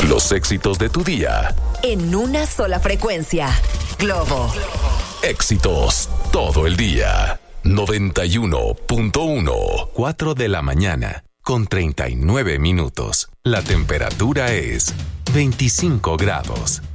Los éxitos de tu día. En una sola frecuencia. Globo. Éxitos todo el día. 91.1. 4 de la mañana, con 39 minutos. La temperatura es 25 grados.